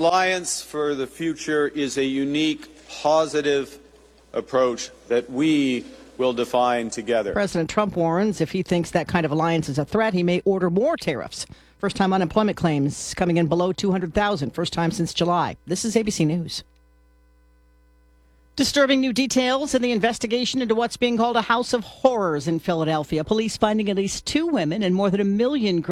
Alliance for the Future is a unique, positive approach that we will define together. President Trump warns if he thinks that kind of alliance is a threat, he may order more tariffs. First-time unemployment claims coming in below 200,000, first time since July. This is ABC News. Disturbing new details in the investigation into what's being called a house of horrors in Philadelphia. Police finding at least 2 women and more than $1 million